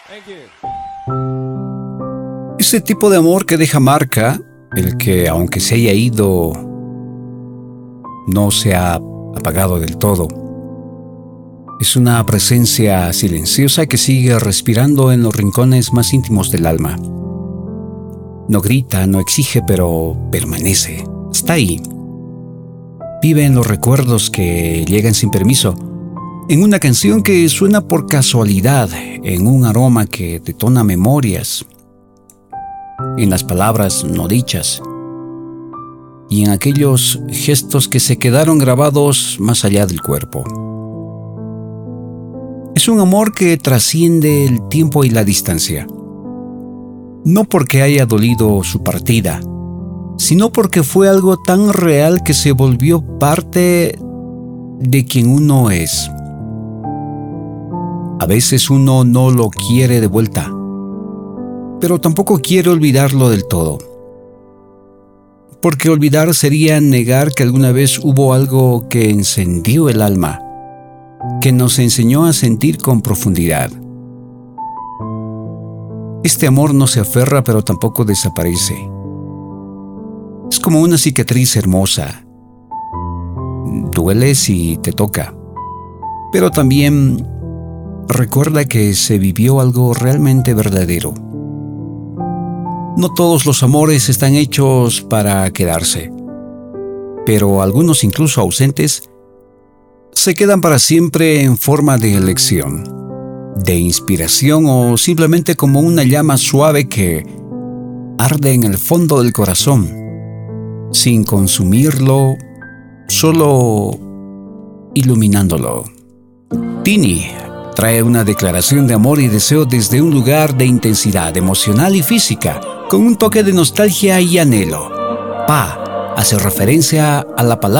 Ese tipo de amor que deja marca, el que aunque se haya ido, no se ha apagado del todo. Es una presencia silenciosa que sigue respirando en los rincones más íntimos del alma. No grita, no exige, pero permanece. Está ahí. Vive en los recuerdos que llegan sin permiso, en una canción que suena por casualidad, en un aroma que detona memorias, en las palabras no dichas y en aquellos gestos que se quedaron grabados más allá del cuerpo. Es un amor que trasciende el tiempo y la distancia. No porque haya dolido su partida, sino porque fue algo tan real que se volvió parte de quien uno es. A veces uno no lo quiere de vuelta, pero tampoco quiere olvidarlo del todo. Porque olvidar sería negar que alguna vez hubo algo que encendió el alma, que nos enseñó a sentir con profundidad. Este amor no se aferra, pero tampoco desaparece. Es como una cicatriz hermosa. Duele si te toca, pero también recuerda que se vivió algo realmente verdadero. No todos los amores están hechos para quedarse, pero algunos, incluso ausentes, se quedan para siempre en forma de elección, de inspiración o simplemente como una llama suave que arde en el fondo del corazón, sin consumirlo, solo iluminándolo. Tini trae una declaración de amor y deseo desde un lugar de intensidad emocional y física, con un toque de nostalgia y anhelo. Pa hace referencia a la palabra